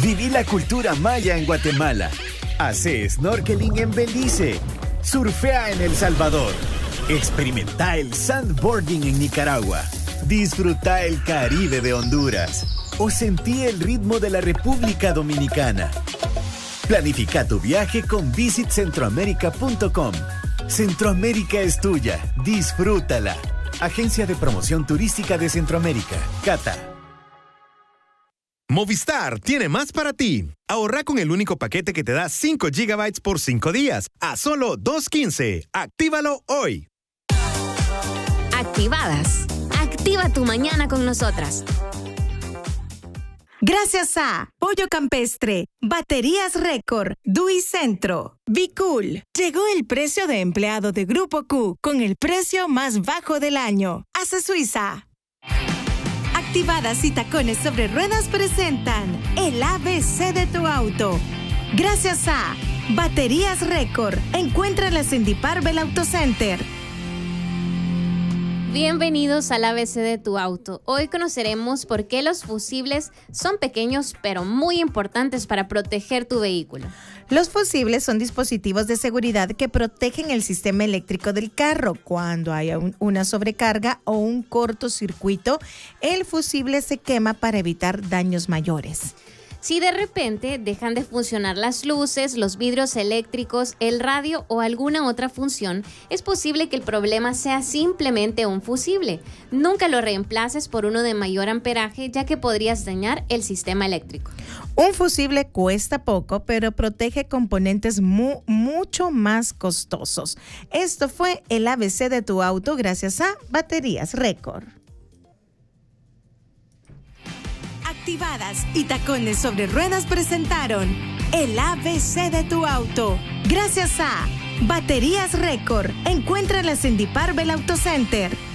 Viví la cultura maya en Guatemala. Hacé snorkeling en Belice. Surfea en El Salvador. Experimenta el sandboarding en Nicaragua. Disfruta el Caribe de Honduras. O sentí el ritmo de la República Dominicana. Planifica tu viaje con visitcentroamerica.com. Centroamérica es tuya. Disfrútala. Agencia de Promoción Turística de Centroamérica. Cata. Movistar tiene más para ti. Ahorra con el único paquete que te da 5 GB por 5 días a solo $2.15. Actívalo hoy. Activadas. Activa tu mañana con nosotras. Gracias a Pollo Campestre, Baterías Récord, Dui Centro, Be Cool. Llegó el precio de empleado de Grupo Q con el precio más bajo del año. Hace Suiza. Activadas y Tacones sobre Ruedas presentan el ABC de tu auto. Gracias a Baterías Récord. Encuéntralas en Diparvel Auto Center. Bienvenidos al ABC de tu auto. Hoy conoceremos por qué los fusibles son pequeños pero muy importantes para proteger tu vehículo. Los fusibles son dispositivos de seguridad que protegen el sistema eléctrico del carro. Cuando hay una sobrecarga o un cortocircuito, el fusible se quema para evitar daños mayores. Si de repente dejan de funcionar las luces, los vidrios eléctricos, el radio o alguna otra función, es posible que el problema sea simplemente un fusible. Nunca lo reemplaces por uno de mayor amperaje, ya que podrías dañar el sistema eléctrico. Un fusible cuesta poco, pero protege componentes mucho más costosos. Esto fue el ABC de tu auto gracias a Baterías Récord. Activadas y Tacones sobre Ruedas presentaron el ABC de tu auto. Gracias a Baterías Récord. Encuéntralas en Diparvel Auto Center.